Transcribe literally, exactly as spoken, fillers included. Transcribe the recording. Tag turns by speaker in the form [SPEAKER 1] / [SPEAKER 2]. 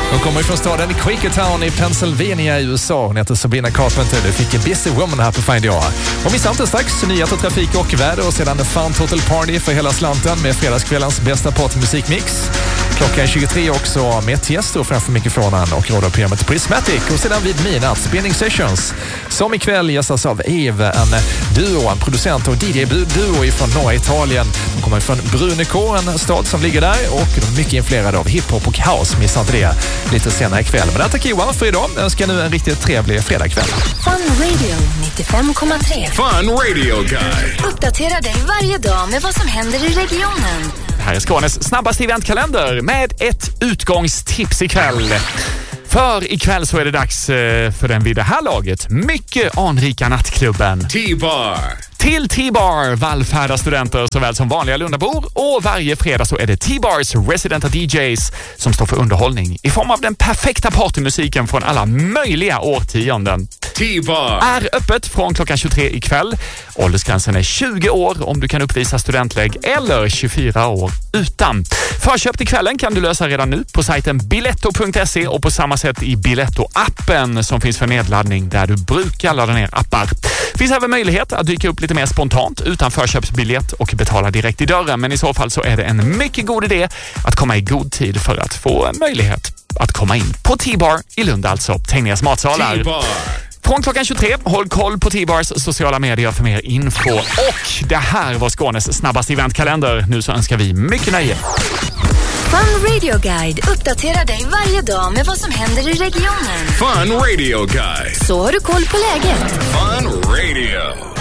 [SPEAKER 1] Hon kommer från staden Quakertown i Pennsylvania i U S A. Hon heter Sabrina Carpenter. Du fick en Busy Woman här på Find You. Och missa inte strax nyheter, trafik och väder och sedan en Fun Total Party för hela slanten med fredagskvällens bästa partymusikmix. Klockan tjugotre också med Tiesto framför mikrofonen och radioprogrammet Prismatic. Och sedan vid midnatt Spinning Sessions som ikväll gästas av Eve, en duo, en producent och D J-duo från norra Italien. De kommer från Brunico, en stad som ligger där, och de är mycket influerade av hiphop och house. Missa inte det lite senare ikväll. Men där tackar Johan för idag. Jag önskar nu en riktigt trevlig fredagkväll.
[SPEAKER 2] Fun Radio nittiofem komma tre.
[SPEAKER 3] Fun Radio Guide.
[SPEAKER 2] Uppdatera dig varje dag med vad som händer i regionen.
[SPEAKER 4] Här är Skånes snabbaste eventkalender med ett utgångstips ikväll. För ikväll så är det dags för den vid det här laget mycket anrika nattklubben
[SPEAKER 3] T-Bar.
[SPEAKER 4] Till T-Bar vallfärdar studenter såväl som vanliga Lundabor, och varje fredag så är det T-Bars residenta D Js som står för underhållning i form av den perfekta partymusiken från alla möjliga årtionden.
[SPEAKER 3] T-Bar
[SPEAKER 4] är öppet från klockan tjugotre ikväll. Åldersgränsen är tjugo år om du kan uppvisa studentlägg eller tjugofyra år utan. Förköp till kvällen kan du lösa redan nu på sajten biletto punkt se och på samma sätt i Biletto-appen som finns för nedladdning där du brukar ladda ner appar. Finns även möjlighet att dyka upp lite mer spontant utan förköpsbiljett och betala direkt i dörren, men i så fall så är det en mycket god idé att komma i god tid för att få en möjlighet att komma in på T-Bar i Lund, alltså Tegnérs matsalar.
[SPEAKER 3] T-Bar.
[SPEAKER 4] Från klockan tjugotre, håll koll på T-Bars sociala medier för mer info. Och det här var Skånes snabbaste eventkalender. Nu så önskar vi mycket nöje.
[SPEAKER 2] Fun Radio Guide uppdaterar dig varje dag med vad som händer i regionen.
[SPEAKER 3] Fun Radio Guide.
[SPEAKER 2] Så har du koll på läget.
[SPEAKER 3] Fun Radio.